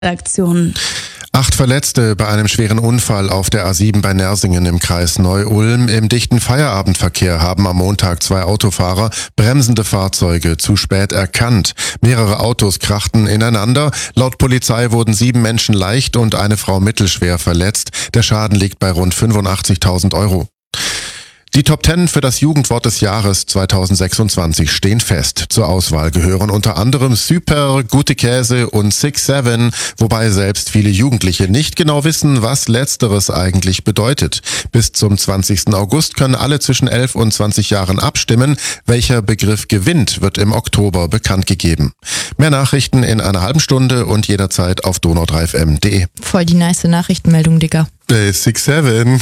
Redaktion. 8 Verletzte bei einem schweren Unfall auf der A7 bei Nersingen im Kreis Neu-Ulm. Im dichten Feierabendverkehr haben am Montag 2 Autofahrer bremsende Fahrzeuge zu spät erkannt. Mehrere Autos krachten ineinander. Laut Polizei wurden 7 Menschen leicht und eine Frau mittelschwer verletzt. Der Schaden liegt bei rund 85.000 Euro. Die Top 10 für das Jugendwort des Jahres 2026 stehen fest. Zur Auswahl gehören unter anderem Super, Gute Käse und 6-7, wobei selbst viele Jugendliche nicht genau wissen, was Letzteres eigentlich bedeutet. Bis zum 20. August können alle zwischen 11 und 20 Jahren abstimmen. Welcher Begriff gewinnt, wird im Oktober bekannt gegeben. Mehr Nachrichten in einer halben Stunde und jederzeit auf donau3fm.de. Voll die nice Nachrichtenmeldung, Digga. 6-7.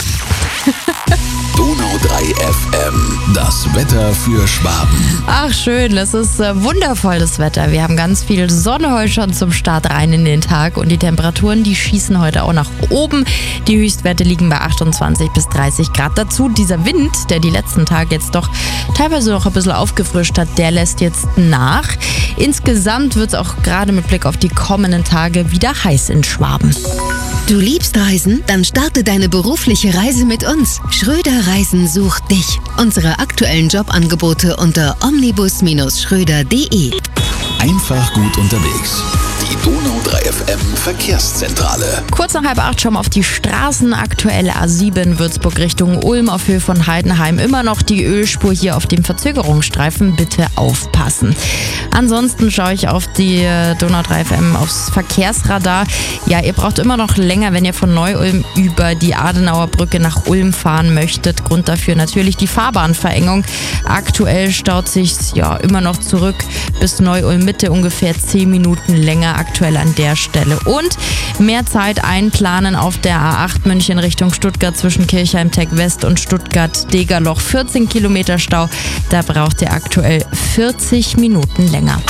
Donau 3 FM, das Wetter für Schwaben. Ach schön, es ist wundervoll das Wetter. Wir haben ganz viel Sonne heute schon zum Start rein in den Tag und die Temperaturen, die schießen heute auch nach oben. Die Höchstwerte liegen bei 28 bis 30 Grad. Dazu dieser Wind, der die letzten Tage jetzt doch teilweise noch ein bisschen aufgefrischt hat, der lässt jetzt nach. Insgesamt wird es auch gerade mit Blick auf die kommenden Tage wieder heiß in Schwaben. Du liebst Reisen? Dann starte deine berufliche Reise mit uns. Schröder Reisen sucht dich. Unsere aktuellen Jobangebote unter omnibus-schröder.de. Einfach gut unterwegs. Die Donau 3 FM Verkehrszentrale. Kurz nach 7:30 schon mal auf die Straßen. Aktuelle A7 Würzburg Richtung Ulm auf Höhe von Heidenheim. Immer noch die Ölspur hier auf dem Verzögerungsstreifen. Bitte aufpassen. Ansonsten schaue ich auf die Donau 3 FM aufs Verkehrsradar. Ja, ihr braucht immer noch länger, wenn ihr von Neu-Ulm über die Adenauer Brücke nach Ulm fahren möchtet. Grund dafür natürlich die Fahrbahnverengung. Aktuell staut sich's ja immer noch zurück bis Neu-Ulm Mitte, ungefähr 10 Minuten länger aktuell an der Stelle. Und mehr Zeit einplanen auf der A8 München Richtung Stuttgart zwischen Kirchheim-Tech West und Stuttgart-Degerloch. 14 Kilometer Stau, da braucht ihr aktuell 40 Minuten länger.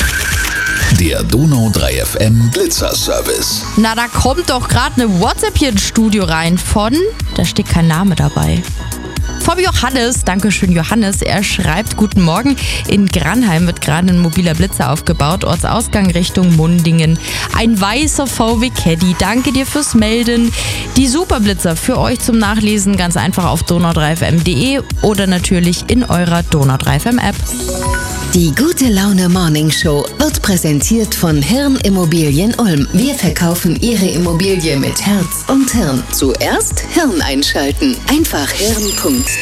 Der Donau 3 FM Blitzerservice. Na, da kommt doch gerade eine WhatsApp hier ins Studio rein von, da steht kein Name dabei. Vom Johannes, Dankeschön Johannes, er schreibt: Guten Morgen, in Granheim wird gerade ein mobiler Blitzer aufgebaut, Ortsausgang Richtung Mundingen. Ein weißer VW Caddy, danke dir fürs Melden. Die Superblitzer für euch zum Nachlesen ganz einfach auf donau3fm.de oder natürlich in eurer Donau 3 FM App. Die Gute Laune Morning Show wird präsentiert von Hirn Immobilien Ulm. Wir verkaufen Ihre Immobilie mit Herz und Hirn. Zuerst Hirn einschalten. Einfach hirn.de